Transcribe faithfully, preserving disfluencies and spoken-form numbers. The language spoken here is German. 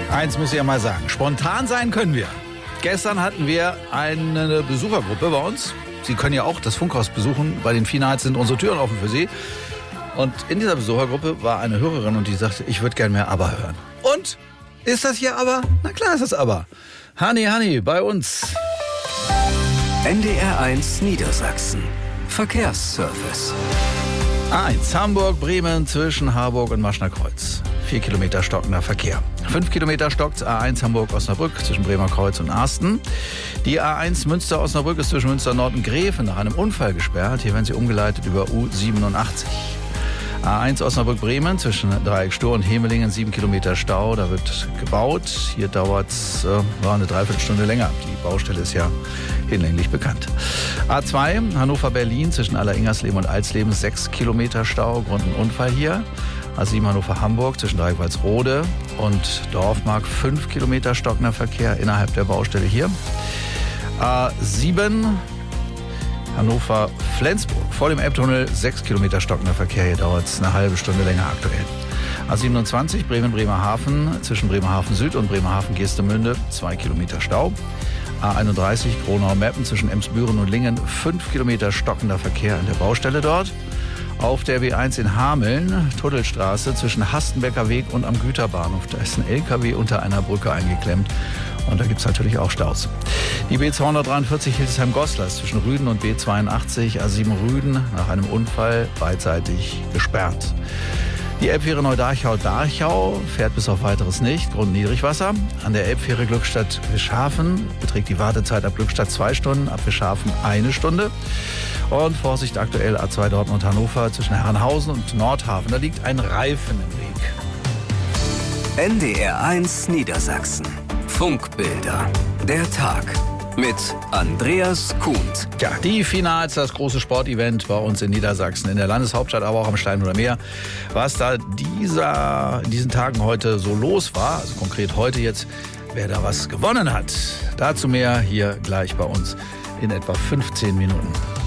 Eins muss ich ja mal sagen, spontan sein können wir. Gestern hatten wir eine Besuchergruppe bei uns. Sie können ja auch das Funkhaus besuchen. Bei den Finals sind unsere Türen offen für Sie. Und in dieser Besuchergruppe war eine Hörerin und die sagte, ich würde gerne mehr ABBA hören. Und? Ist das hier ABBA? Na klar ist das ABBA. Honey, Honey, bei uns. N D R eins Niedersachsen. Verkehrsservice. A eins Hamburg, Bremen zwischen Harburg und Maschnerkreuz. Vier Kilometer stockender Verkehr. Fünf Kilometer stockt A eins Hamburg-Osnabrück zwischen Bremer Kreuz und Arsten. Die A eins Münster-Osnabrück ist zwischen Münster Nord und Gräfen nach einem Unfall gesperrt. Hier werden sie umgeleitet über U siebenundachtzig. A eins Osnabrück-Bremen zwischen Dreieck Stur und Hemelingen, sieben Kilometer Stau. Da wird gebaut. Hier dauert es äh, eine Dreiviertelstunde länger. Die Baustelle ist ja hinlänglich bekannt. A zwei Hannover-Berlin zwischen Alleringers-Leben und Alsleben, sechs Kilometer Stau. Grund ein Unfall hier. A sieben Hannover-Hamburg zwischen Dreieck-Walsrode und Dorfmark, fünf Kilometer stockender Verkehr innerhalb der Baustelle hier. A sieben Hannover-Flensburg vor dem Elbtunnel, sechs Kilometer stockender Verkehr. Hier dauert es eine halbe Stunde länger aktuell. A siebenundzwanzig Bremen-Bremerhaven zwischen Bremerhaven Süd und Bremerhaven-Geestemünde, zwei Kilometer Stau. A einunddreißig Gronau-Meppen zwischen Emsbüren und Lingen, fünf Kilometer stockender Verkehr in der Baustelle dort. Auf der B eins in Hameln, Tuddelstraße zwischen Hastenbecker Weg und am Güterbahnhof. Da ist ein L K W unter einer Brücke eingeklemmt und da gibt es natürlich auch Staus. Die B zweihundertdreiundvierzig Hildesheim-Goslar zwischen Rüden und B zweiundachtzig A sieben Rüden nach einem Unfall beidseitig gesperrt. Die Elbfähre Neu-Darchau-Darchau fährt bis auf Weiteres nicht, Grund Niedrigwasser. An der Elbfähre Glückstadt-Wischhafen beträgt die Wartezeit ab Glückstadt zwei Stunden, ab Wischhafen eine Stunde. Und Vorsicht aktuell A zwei Dortmund-Hannover zwischen Herrenhausen und Nordhafen. Da liegt ein Reifen im Weg. N D R eins Niedersachsen. Funkbilder. Der Tag. Mit Andreas Kuhnt. Ja, die Finals, das große Sportevent bei uns in Niedersachsen, in der Landeshauptstadt, aber auch am Steinhuder Meer. Was da dieser, in diesen Tagen heute so los war, also konkret heute jetzt, wer da was gewonnen hat. Dazu mehr hier gleich bei uns in etwa fünfzehn Minuten.